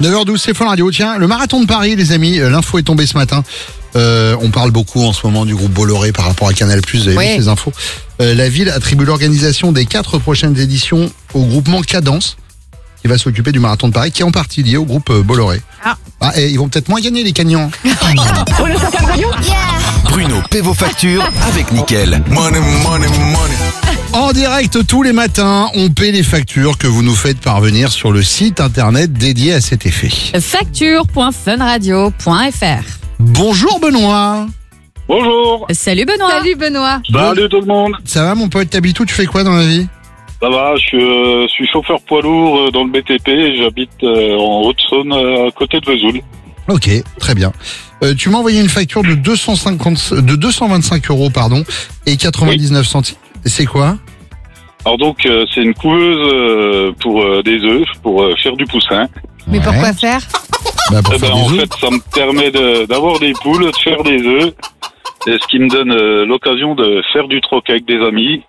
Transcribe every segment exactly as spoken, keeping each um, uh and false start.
neuf heures douze, c'est Fun Radio. Tiens, le marathon de Paris, les amis, l'info est tombée ce matin. Euh, on parle beaucoup en ce moment du groupe Bolloré par rapport à Canal+, vous avez oui. vu ces infos. Euh, la ville attribue l'organisation des quatre prochaines éditions au groupement Cadence, qui va s'occuper du marathon de Paris, qui est en partie lié au groupe Bolloré. Ah. Ah, et ils vont peut-être moins gagner les gagnants. Bruno paie vos factures avec Nickel. Money, money, money. En direct tous les matins, on paie les factures que vous nous faites parvenir sur le site internet dédié à cet effet. facture point funradio point f r. Bonjour Benoît. Bonjour. Salut Benoît. Salut Benoît. Salut tout le monde. Ça va mon pote, t'habites où, tu fais quoi dans la vie? Ça va, je suis, euh, je suis chauffeur poids lourd euh, dans le B T P et j'habite euh, en Haute-Saône euh, à côté de Vesoul. Ok, très bien. Euh, tu m'as envoyé une facture de deux cent cinquante, de deux cent vingt-cinq euros pardon, et quatre-vingt-dix-neuf centimes. C'est quoi? Alors donc euh, c'est une couveuse euh, pour euh, des œufs, pour euh, faire du poussin. Mais Ouais. pourquoi faire? Bah, pour Eh ben, faire en des œufs. fait ça me permet de, d'avoir des poules, de faire des œufs, et ce qui me donne euh, l'occasion de faire du troc avec des amis.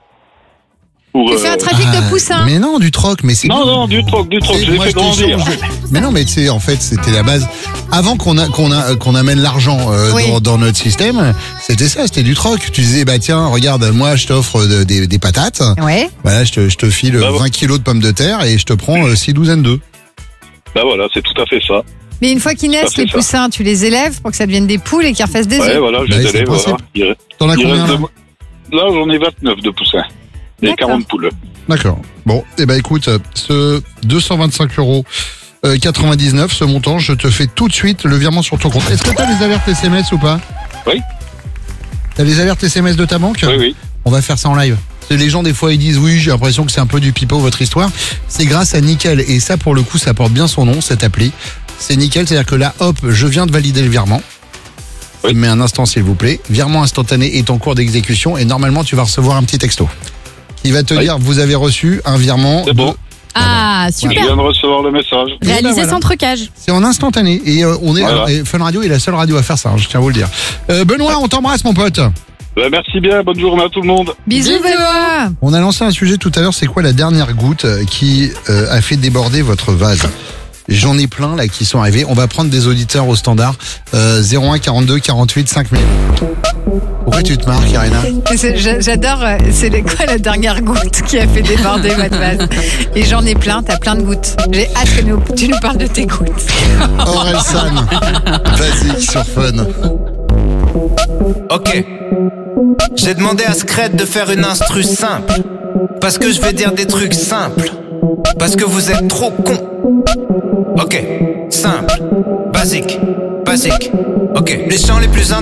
Pour, Tu fais un euh, trafic Ah, de poussins. Mais non, du troc, mais c'est... Non, non, du troc, du troc, C'est- je l'ai moi, fait je grandir. t'échange. Mais non, mais tu sais, en fait, c'était la base. Avant qu'on a, qu'on a, qu'on amène l'argent euh, Oui. dans, dans notre système, c'était ça, c'était du troc. Tu disais, bah tiens, regarde, moi, je t'offre de- des, des patates. Ouais. Voilà, je te, je te file Bah, vingt kilos de pommes de terre et je te prends euh, six douzaines d'œufs. Bah voilà, c'est tout à fait ça. Mais une fois qu'ils naissent, Ça fait les ça. poussins, tu les élèves pour que ça devienne des poules et qu'ils refassent des Ouais, œufs. voilà, je Bah, les c'est le élève, voilà. principe. Il, T'en as il combien reste là de- Là, j'en ai vingt-neuf de poussins. Et D'accord. quarante poules. D'accord. Bon, eh ben écoute, ce deux cent vingt-cinq euros euh, quatre-vingt-dix-neuf, ce montant, je te fais tout de suite le virement sur ton compte. Est-ce que t'as les alertes S M S ou pas? Oui. T'as les alertes S M S de ta banque? Oui, oui. On va faire ça en live. C'est Les gens des fois ils disent oui, j'ai l'impression que c'est un peu du pipeau votre histoire. C'est grâce à Nickel et ça pour le coup ça porte bien son nom, cette appli. C'est Nickel, c'est-à-dire que là hop, je viens de valider le virement. Oui. Mais un instant s'il vous plaît. Virement instantané est en cours d'exécution et normalement tu vas recevoir un petit texto. Il va te Oui. dire vous avez reçu un virement. C'est de- bon. Ah, Je super. viens de recevoir le message. Et ben Réalisé voilà. sans trucage. C'est en instantané et euh, on est Voilà. et Fun Radio est la seule radio à faire ça, hein, je tiens à vous le dire. Euh, Benoît, on t'embrasse mon pote. Bah, merci bien, bonne journée à tout le monde. Bisous Bisous. Benoît. On a lancé un sujet tout à l'heure, c'est quoi la dernière goutte euh, qui euh, a fait déborder votre vase? J'en ai plein là qui sont arrivés. On va prendre des auditeurs au standard euh, zéro un quarante-deux quarante-huit cinq mille. Pourquoi tu te marres, Karina? C'est- j'a- J'adore, euh, c'est les- quoi la dernière goutte qui a fait déborder votre vase? Et j'en ai plein, t'as plein de gouttes. J'ai hâte que nous- tu nous parles de tes gouttes. Orelsan, vas-y sur Fun. Ok. J'ai demandé à Scred de faire une instru simple. Parce que je vais dire des trucs simples. Parce que vous êtes trop cons. Ok. Simple. Basique. Basique. Ok. Les chants les plus intéressants.